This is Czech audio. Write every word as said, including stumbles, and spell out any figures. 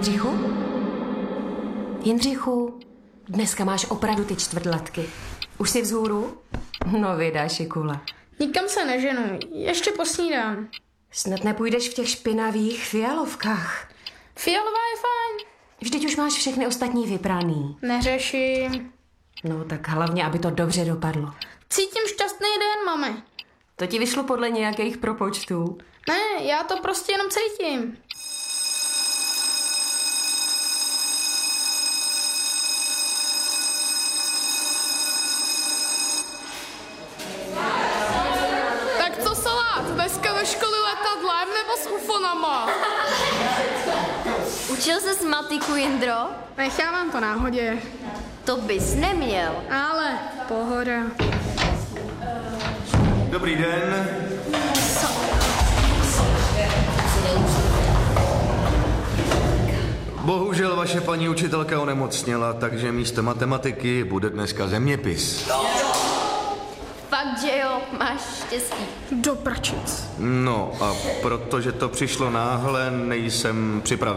Jindřichu? Jindřichu, dneska máš opravdu ty čtvrtletky. Už jsi vzhůru? No vydá, šikule. Nikam se neženu, ještě posnídám. Snad nepůjdeš v těch špinavých fialovkách. Fialová je fajn. Vždyť už máš všechny ostatní vypraný. Neřeším. No tak hlavně, aby to dobře dopadlo. Cítím šťastný den, mami. To ti vyšlo podle nějakých propočtů? Ne, já to prostě jenom cítím. Tak co salát? Dneska ve škole letadlem nebo s ufonama? Učil ses matiku, Jindro? Nechávám to náhodě. To bys neměl. Ale pohoda. Dobrý den. Bohužel vaše paní učitelka onemocněla, takže místo matematiky bude dneska zeměpis. Fakt, že jo, máš štěstí. Do pračic. No a protože to přišlo náhle, nejsem připraven.